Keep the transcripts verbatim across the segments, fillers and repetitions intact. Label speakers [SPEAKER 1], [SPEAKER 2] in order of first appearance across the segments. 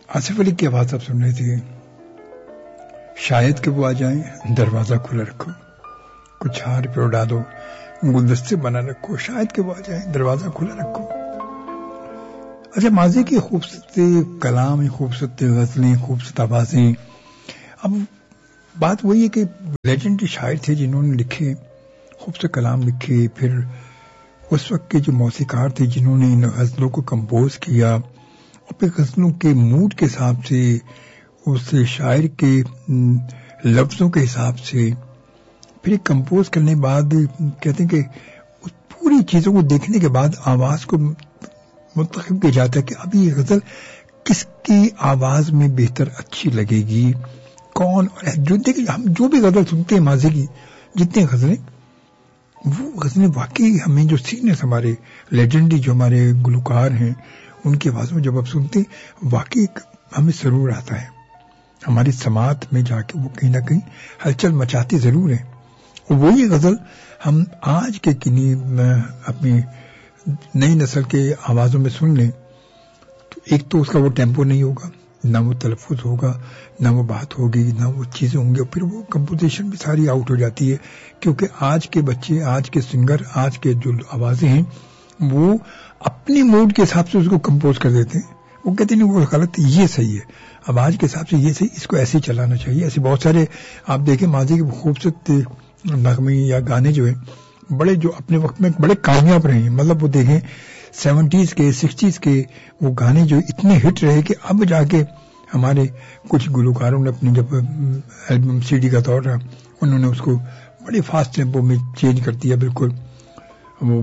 [SPEAKER 1] آصف علی کی آواز آپ سن رہے تھے. شاید کہ وہ آ جائیں, دروازہ کھلا رکھو, کچھ ہار پہ اڑا دو, گلدستے بنا رکھو, شاید کہ وہ آ جائیں, دروازہ کھلا رکھو. اچھا, ماضی کی خوبصورت کلام, خوبصورت غزلیں, خوبصورت آوازیں. اب بات وہی ہے کہ لیجنڈری شاعر تھے جنہوں نے لکھے, خوبصورت کلام لکھے, پھر اس وقت کے جو موسیقار تھے جنہوں نے ان غزلوں کو کمپوز کیا, اور پھر غزلوں کے موڈ کے حساب سے, اس شاعر کے لفظوں کے حساب سے پھر کمپوز کرنے بعد کہتے ہیں کہ اس پوری چیزوں کو دیکھنے کے بعد آواز کو منتخب کیا جاتا ہے کہ اب یہ غزل کس کی آواز میں بہتر اچھی لگے گی, کون. اور جو دیکھیں ہم جو بھی غزل سنتے ہیں ماضی کی جتنے غزلیں, وہ غزلیں واقعی ہمیں جو سینئرز ہمارے لیجنڈری جو ہمارے گلوکار ہیں ان کی آوازوں میں جب آپ سنتے ہیں واقعی ہمیں ضرور آتا ہے, ہماری سماعت میں جا کے وہ کہیں نہ کہیں ہلچل مچاتی ضرور ہے. اور وہی غزل ہم آج کے کنہیں اپنی نئی نسل کے آوازوں میں سن لیں تو ایک تو اس کا وہ ٹیمپو نہیں ہوگا, نہ وہ تلفظ ہوگا, نہ وہ بات ہوگی, نہ وہ چیزیں ہوں گی, اور پھر وہ کمپوزیشن بھی ساری آؤٹ ہو جاتی ہے. کیونکہ آج کے بچے, آج کے سنگر, آج کے جو آوازیں ہیں وہ اپنی موڈ کے حساب سے اس کو کمپوز کر دیتے ہیں. وہ کہتے ہیں وہ غلط, یہ صحیح ہے, اب آج کے حساب سے یہ صحیح, اس کو ایسے ہی چلانا چاہیے. ایسے بہت سارے آپ دیکھیں ماضی کے خوبصورت نغمے یا گانے جو ہیں بڑے, جو اپنے وقت میں بڑے کامیاب رہے ہیں. مطلب وہ دیکھیں سیونٹیز کے, سکسٹیز کے وہ گانے جو اتنے ہٹ رہے کہ اب جا کے ہمارے کچھ گلوکاروں نے اپنی جب البم سی ڈی کا دور رہا انہوں نے اس کو بڑے فاسٹ ٹیمپو میں چینج کر دیا بالکل. وہ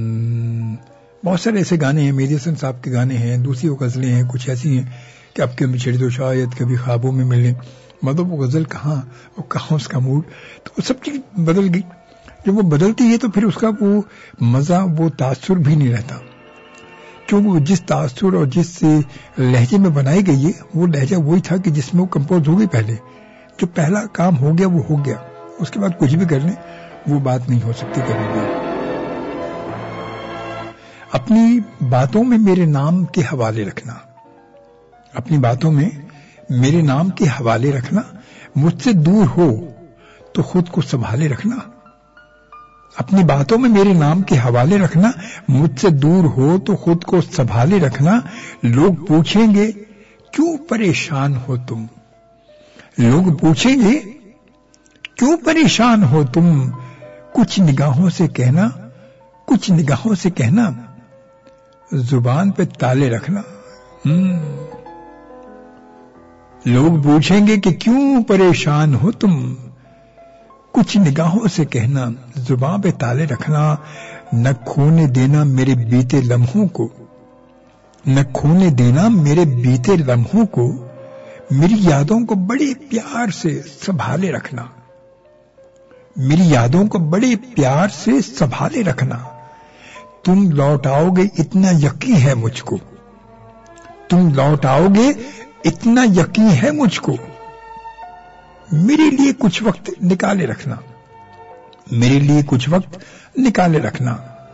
[SPEAKER 1] بہت سارے ایسے گانے ہیں, میری حسن صاحب کے گانے ہیں, دوسری وہ غزلیں ہیں کچھ ایسی ہیں کہ اب کے بچھڑ دو شاید کبھی خوابوں میں ملیں. مطلب وہ غزل کہاں اور کہاں اس کا موڈ, تو وہ سب چیز بدل گئی. جب وہ بدلتی ہے تو پھر اس کا وہ مزہ, وہ تاثر بھی نہیں رہتا, کیونکہ وہ جس تاثر اور جس لہجے میں بنائی گئی ہے وہ لہجہ وہی تھا کہ جس میں وہ کمپوز ہو گئی پہلے. جو پہلا کام ہو گیا وہ ہو گیا, اس کے بعد کچھ بھی کر لیں وہ بات نہیں ہو سکتی کبھی بھی. اپنی باتوں میں میرے نام کے حوالے رکھنا, اپنی باتوں میں میرے نام کے حوالے رکھنا, مجھ سے دور ہو تو خود کو سنبھالے رکھنا. اپنی باتوں میں میرے نام کے حوالے رکھنا, مجھ سے دور ہو تو خود کو سنبھالے رکھنا. لوگ پوچھیں گے کیوں پریشان ہو تم, لوگ پوچھیں گے کیوں پریشان ہو تم, کچھ نگاہوں سے کہنا, کچھ نگاہوں سے کہنا, زبان پہ تالے رکھنا. لوگ پوچھیں گے کہ کیوں پریشان ہو تم, کچھ نگاہوں سے کہنا, زبان پہ تالے رکھنا. نہ کھونے دینا میرے بیتے لمحوں کو, نہ کھونے دینا میرے بیتے لمحوں کو, میری یادوں کو بڑے پیار سے سنبھالے رکھنا, میری یادوں کو بڑے پیار سے سنبھالے رکھنا. تم لوٹ آؤ گے اتنا یقین ہے مجھ کو, تم لوٹ آؤ گے اتنا یقین ہے مجھ کو, میرے لیے کچھ وقت نکالے رکھنا, میرے لیے کچھ وقت نکالے رکھنا.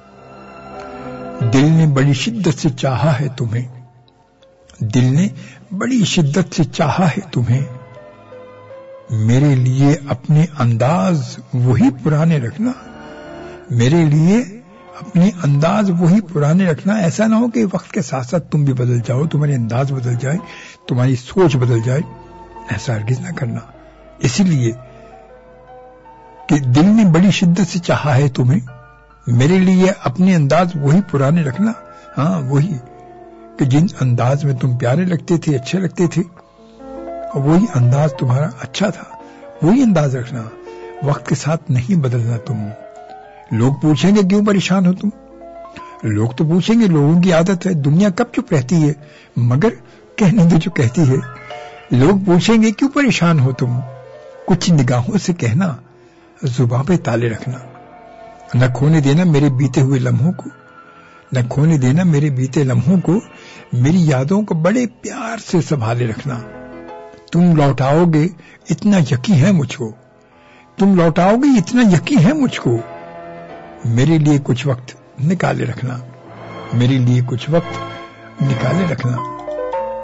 [SPEAKER 1] دل نے بڑی شدت سے چاہا ہے تمہیں, دل نے بڑی شدت سے چاہا ہے تمہیں, میرے لیے اپنے انداز وہی پرانے رکھنا, میرے لیے اپنے انداز وہی پرانے رکھنا. ایسا نہ ہو کہ وقت کے ساتھ ساتھ تم بھی بدل جاؤ, تمہارے انداز بدل جائے, تمہاری سوچ بدل جائے, ایسا ہرگز نہ کرنا. اسی لیے کہ دل نے بڑی شدت سے چاہا ہے تمہیں, میرے لیے اپنے انداز وہی پرانے رکھنا. ہاں وہی کہ جن انداز میں تم پیارے لگتے تھے, اچھے لگتے تھے, وہی انداز تمہارا اچھا تھا, وہی انداز رکھنا, وقت کے ساتھ نہیں بدلنا تم. لوگ پوچھیں گے کیوں پریشان ہو تم, لوگ تو پوچھیں گے, لوگوں کی عادت ہے, دنیا کب چپ رہتی ہے مگر کہنے دے جو کہتی ہے. لوگ پوچھیں گے کیوں پریشان ہو تم, کچھ نگاہوں سے کہنا, زبان پہ تالے رکھنا. نہ کھونے دینا میرے بیتے ہوئے لمحوں کو, نہ کھونے دینا میرے بیتے لمحوں کو, میری یادوں کو بڑے پیار سے سنبھالے رکھنا. تم لوٹاؤ گے اتنا یقین ہے مجھ کو, تم لوٹاؤ گے اتنا یقین ہے مجھ کو, میرے لیے کچھ وقت نکالے رکھنا, میرے لیے کچھ وقت نکالے رکھنا.